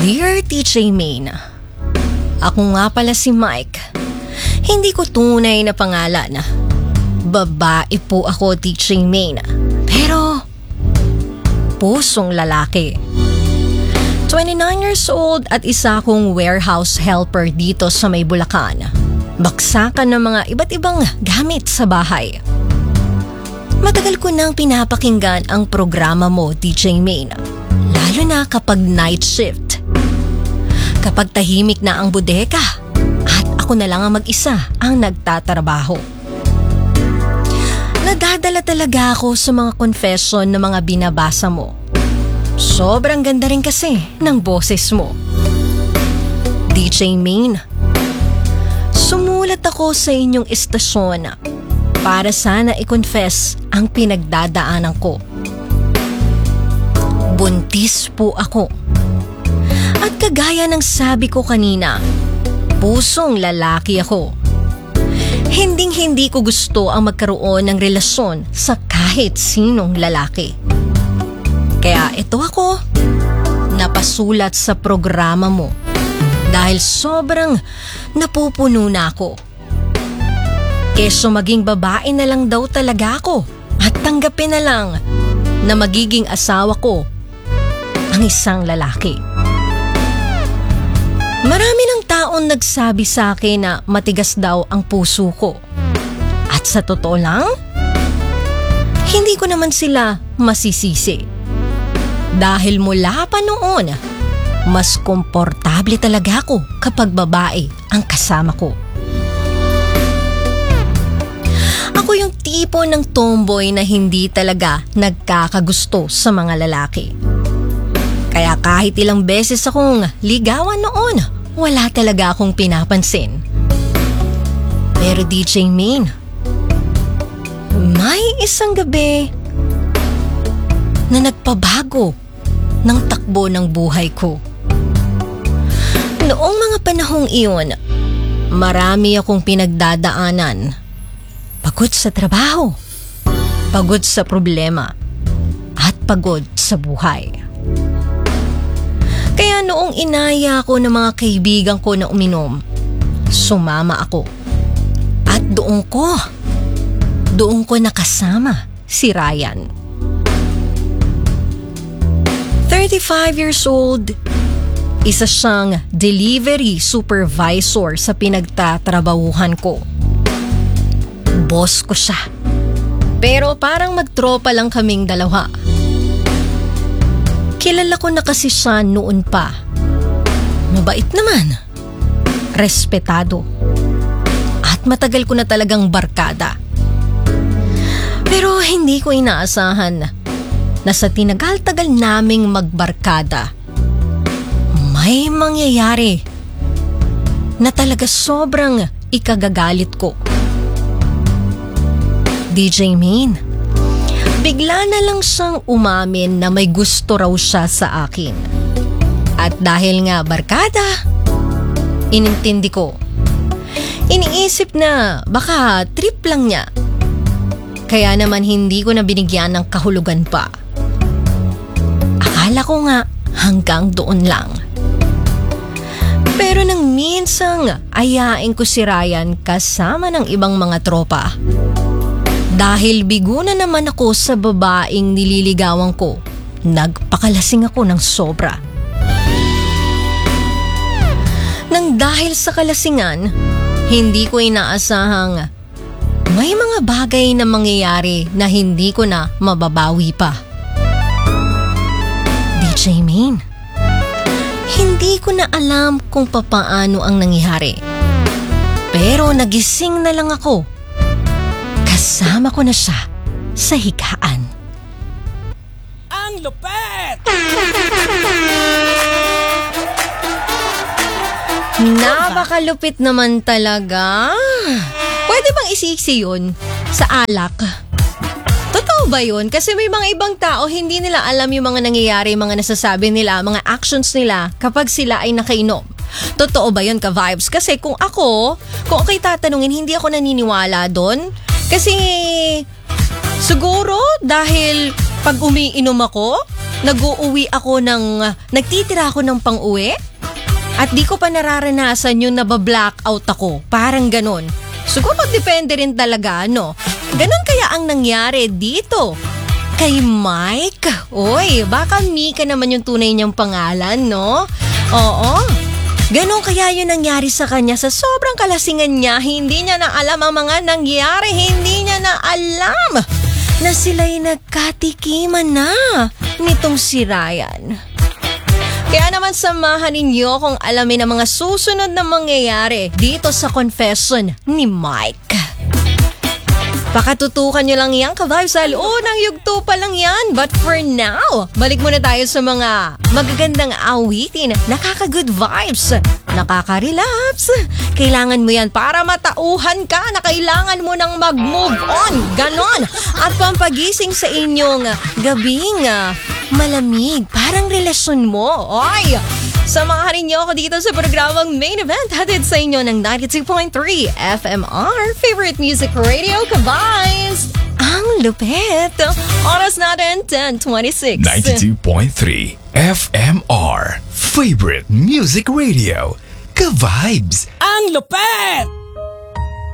Dear TJ Main, ako nga pala si Mike. Hindi ko tunay na pangalan. Babae po ako, TJ Main. Pero, pusong lalaki. 29 years old at isa akong warehouse helper dito sa may Bulacan. Baksakan ng mga iba't ibang gamit sa bahay. Matagal ko nang pinapakinggan ang programa mo, TJ Main. Lalo na kapag night shift. Kapag tahimik na ang bodega at ako na lang ang mag-isa ang nagtatrabaho. Nadadala talaga ako sa mga confession na mga binabasa mo. Sobrang ganda rin kasi ng boses mo. DJ Main, sumulat ako sa inyong istasyon para sana i-confess ang pinagdadaanan ko. Buntis po ako. At kagaya ng sabi ko kanina, pusong lalaki ako. Hinding-hindi ko gusto ang magkaroon ng relasyon sa kahit sinong lalaki. Kaya ito ako, napasulat sa programa mo dahil sobrang napupuno na ako. Keso maging babae na lang daw talaga ako at tanggapin na lang na magiging asawa ko ang isang lalaki. Marami ng taon nagsabi sa akin na matigas daw ang puso ko. At sa totoo lang, hindi ko naman sila masisisi. Dahil mula pa noon, mas komportable talaga ako kapag babae ang kasama ko. Ako yung tipo ng tomboy na hindi talaga nagkakagusto sa mga lalaki. Kaya kahit ilang beses akong ligawan noon, wala talaga akong pinapansin. Pero DJ Main, may isang gabi na nagpabago ng takbo ng buhay ko. Noong mga panahong iyon, marami akong pinagdadaanan. Pagod sa trabaho, pagod sa problema, at pagod sa buhay. Kaya noong inaya ako ng mga kaibigan ko na uminom, sumama ako. At doon ko nakasama si Ryan. 35 years old, isa siyang delivery supervisor sa pinagtatrabahuhan ko. Boss ko siya. Pero parang magtropa lang kaming dalawa. Kilala ko na kasi siya noon pa. Mabait naman. Respetado. At matagal ko na talagang barkada. Pero hindi ko inaasahan na sa tinagal-tagal naming magbarkada, may mangyayari na talaga sobrang ikagagalit ko. DJ Main, bigla na lang siyang umamin na may gusto raw siya sa akin. At dahil nga barkada, inintindi ko. Iniisip na baka trip lang niya. Kaya naman hindi ko na binigyan ng kahulugan pa. Akala ko nga hanggang doon lang. Pero nang minsang ayain ko si Ryan kasama ng ibang mga tropa. Dahil bigo na naman ako sa babaeng nililigawan ko, nagpakalasing ako ng sobra. Nang dahil sa kalasingan, hindi ko inaasahang may mga bagay na mangyayari na hindi ko na mababawi pa. DJ Main, hindi ko na alam kung papaano ang nangyari. Pero nagising na lang ako. Kasama ko na siya sa higaan. Ang lupet! Napakalupit naman talaga. Pwede bang isiksi yun sa alak? Totoo ba yun? Kasi may mga ibang tao hindi nila alam yung mga nangyayari, mga nasasabi nila, mga actions nila kapag sila ay nakainom. Totoo ba yun ka-vibes? Kasi kung ako'y tatanungin, hindi ako naniniwala doon. Kasi siguro dahil pag umiinom ako, nag-uuwi ako nagtitira ako ng pang-uwi? At di ko pa nararanasan yung naba-blackout ako. Parang ganon. Siguro depende rin talaga, no? Ganon kaya ang nangyari dito. Kay Mike? Oy, baka Mika naman yung tunay niyang pangalan, no? Oo. Ganon kaya yung nangyari sa kanya sa sobrang kalasingan niya. Hindi niya na alam ang mga nangyari. Hindi niya na alam na sila'y nagkatikiman na nitong si Ryan. Kaya naman samahan ninyo kung alamin ang mga susunod na mangyayari dito sa confession ni Mike. Pakatutukan nyo lang yan, ka-vibes, dahil unang yugto pa lang yan. But for now, balik muna tayo sa mga magagandang awitin. Nakaka-good vibes, nakaka-relapse. Kailangan mo yan para matauhan ka na kailangan mo nang mag-move on. Ganon. At pampagising sa inyong gabing malamig. Parang relasyon mo. Oy! Samahan niyo ako dito sa programang Main Event, hatid sa inyo ng 92.3 FMR, favorite music radio, ka-vibes. Ang lupit. Oras natin, 10:26. 92.3 FMR, favorite music radio, ka-vibes. Ang lupet!